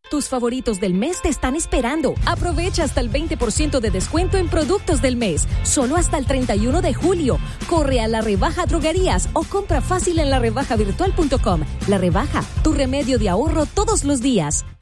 Tus favoritos del mes te están esperando. Aprovecha hasta el 20% de descuento en productos del mes. Solo hasta el 31 de julio. Corre a La Rebaja Droguerías o compra fácil en larebajavirtual.com. La Rebaja, tu remedio de ahorro todos los días.